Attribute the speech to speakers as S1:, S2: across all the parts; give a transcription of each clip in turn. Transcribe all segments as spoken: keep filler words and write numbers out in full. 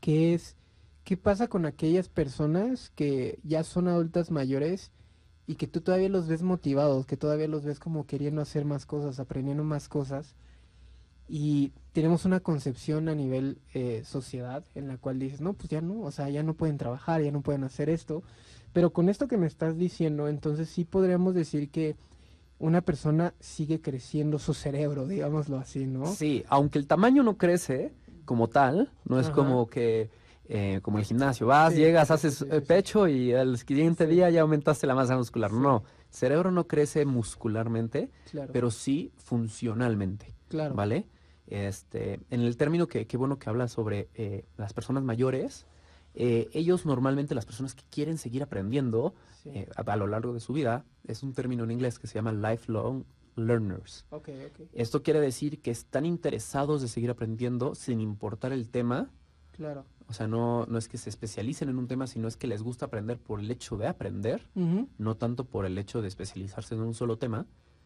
S1: que es, ¿qué pasa con aquellas personas que ya son adultas mayores y que tú todavía los ves motivados, que todavía los ves como queriendo hacer más cosas, aprendiendo más cosas? Y tenemos una concepción a nivel eh, sociedad en la cual dices, no, pues ya no, o sea, ya no pueden trabajar, ya no pueden hacer esto. Pero con esto que me estás diciendo, entonces sí podríamos decir que una persona sigue creciendo su cerebro, digámoslo así, ¿no?
S2: Sí, aunque el tamaño no crece como tal, no es
S1: Ajá.
S2: como que, eh, como el gimnasio, vas,
S1: Sí, sí,
S2: llegas,
S1: sí, sí,
S2: haces
S1: sí,
S2: eh,
S1: sí, sí.
S2: pecho y al siguiente
S1: Sí,
S2: día ya aumentaste la masa muscular.
S1: sí,
S2: No, el cerebro no crece muscularmente,
S1: claro,
S2: pero sí funcionalmente,
S1: claro.
S2: ¿vale? Este, en el término que, qué bueno que hablas sobre eh, las personas mayores, eh, ellos normalmente, las personas que quieren seguir aprendiendo
S1: Sí.
S2: eh, a, a lo largo de su vida, es un término en inglés que se llama lifelong learners.
S1: Ok, ok.
S2: Esto quiere decir que están interesados de seguir aprendiendo sin importar el tema.
S1: Claro.
S2: O sea, no, no es que se especialicen en un tema, sino es que les gusta aprender por el hecho de aprender,
S1: Ujú.
S2: no tanto por el hecho de especializarse en un solo tema.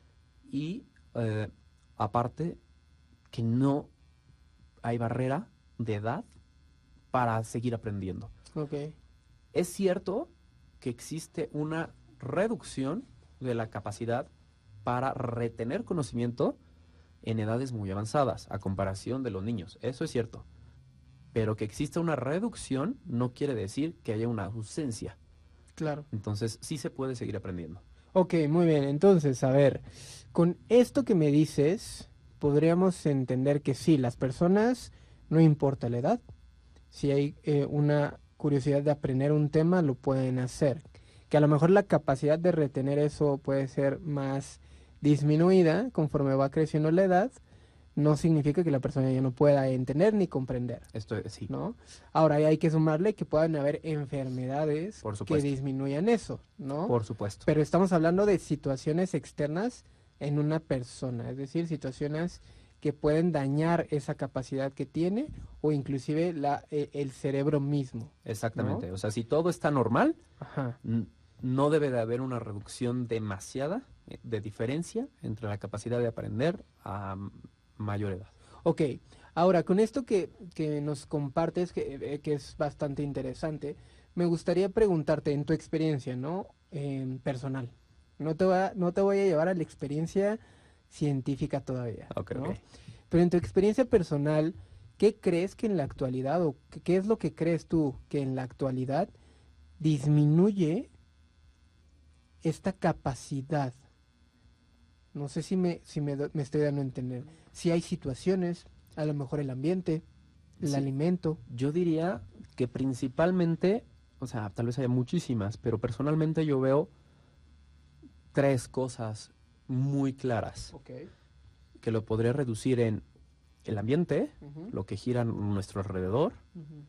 S2: Y eh, aparte, que no hay barrera de edad para seguir aprendiendo.
S1: Ok.
S2: Es cierto que existe una reducción de la capacidad para retener conocimiento en edades muy avanzadas, a comparación de los niños. Eso es cierto. Pero que exista una reducción no quiere decir que haya una ausencia.
S1: Claro.
S2: Entonces, sí se puede seguir aprendiendo.
S1: Ok, muy bien. Entonces, a ver, con esto que me dices, podríamos entender que sí, las personas, no importa la edad, si hay eh, una curiosidad de aprender un tema, lo pueden hacer. Que a lo mejor la capacidad de retener eso puede ser más disminuida conforme va creciendo la edad, no significa que la persona ya no pueda entender ni comprender,
S2: Esto es- sí,
S1: ¿no? Ahora ahí hay que sumarle que puedan haber enfermedades
S2: por
S1: que
S2: supuesto.
S1: disminuyan eso, ¿no?
S2: Por supuesto.
S1: Pero estamos hablando de situaciones externas en una persona, es decir, situaciones que pueden dañar esa capacidad que tiene o inclusive la, eh, el cerebro mismo, ¿no?
S2: Exactamente. O sea, si todo está normal,
S1: Ajá.
S2: n- no debe de haber una reducción demasiada eh, de diferencia entre la capacidad de aprender a m- mayor edad.
S1: Ok, ahora con esto que, que nos compartes, que, eh, que es bastante interesante, me gustaría preguntarte en tu experiencia, ¿no? Em, personal. No te voy a, no te voy a llevar a la experiencia científica todavía,
S2: Ok, ok.
S1: ¿no? Pero en tu experiencia personal, ¿qué crees que en la actualidad o qué, qué es lo que crees tú que en la actualidad disminuye esta capacidad? No sé si me, si me, do- me estoy dando a entender. Si hay situaciones, a lo mejor el ambiente, el
S2: Sí,
S1: alimento.
S2: yo diría que principalmente, o sea, tal vez haya muchísimas, pero personalmente yo veo tres cosas muy claras
S1: Ok.
S2: que lo podría reducir en el ambiente,
S1: Ujú,
S2: lo que gira a nuestro alrededor,
S1: ujú,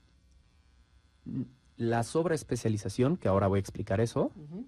S2: n- la sobreespecialización, que ahora voy a explicar eso,
S1: ujú.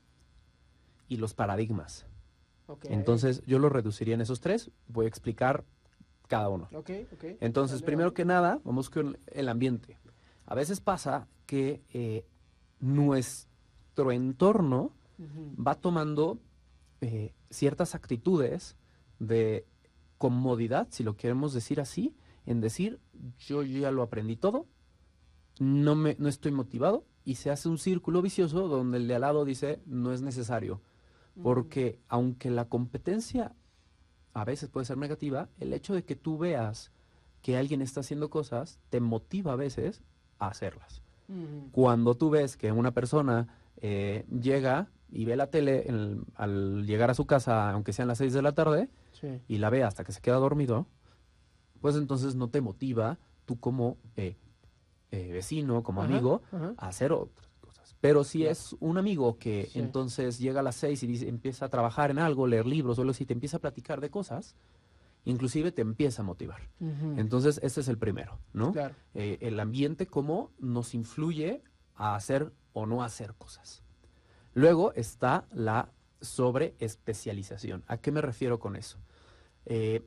S2: y los paradigmas.
S1: Ok.
S2: Entonces, yo lo reduciría en esos tres, voy a explicar cada uno.
S1: Ok, ok.
S2: Entonces,
S1: Vale,
S2: primero
S1: vale.
S2: que nada, vamos con el ambiente. A veces pasa que eh, nuestro entorno
S1: Ujú,
S2: va tomando eh, ciertas actitudes de comodidad, si lo queremos decir así, en decir, yo ya lo aprendí todo, no, me, no estoy motivado, y se hace un círculo vicioso donde el de al lado dice, no es necesario,
S1: ujú,
S2: porque aunque la competencia a veces puede ser negativa, el hecho de que tú veas que alguien está haciendo cosas te motiva a veces a hacerlas.
S1: ujú.
S2: Cuando tú ves que una persona eh, llega y ve la tele en- al llegar a su casa, aunque sean las seis de la tarde,
S1: Sí.
S2: y la ve hasta que se queda dormido, pues entonces no te motiva tú como eh, eh, vecino, como
S1: Ajá,
S2: amigo,
S1: ajá.
S2: a hacer otras cosas. Pero si
S1: Claro.
S2: es un amigo que
S1: Sí.
S2: entonces llega a las seis y dice- empieza a trabajar en algo, leer libros o algo así, te empieza a platicar de cosas, inclusive te empieza a motivar.
S1: Ujú,
S2: Entonces, ese es el primero, ¿no?
S1: claro.
S2: Eh, el ambiente, cómo nos influye a hacer o no hacer cosas. Luego está la sobreespecialización. ¿A qué me refiero con eso? Eh,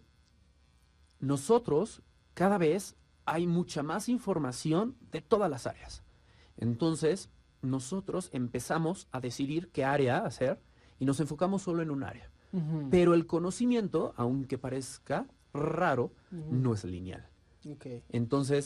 S2: nosotros, cada vez hay mucha más información de todas las áreas. Entonces, nosotros empezamos a decidir qué área hacer y nos enfocamos solo en un área.
S1: Ujú,
S2: Pero el conocimiento, aunque parezca raro,
S1: ujú.
S2: no es lineal.
S1: Ok.
S2: Entonces,